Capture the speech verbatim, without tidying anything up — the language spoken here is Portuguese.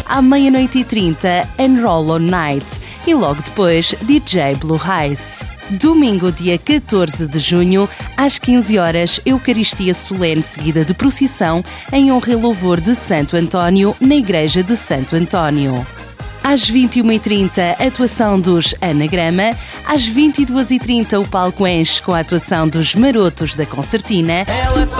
à meia-noite e trinta, Enroll on Night e logo depois D J Blue Eyes. Domingo, dia catorze de junho, às quinze horas, Eucaristia Solene seguida de procissão em honra e louvor de Santo António, na Igreja de Santo António. Às vinte e uma e trinta, atuação dos Anagrama. Às vinte e duas e trinta, o palco enche com a atuação dos Marotos da Concertina.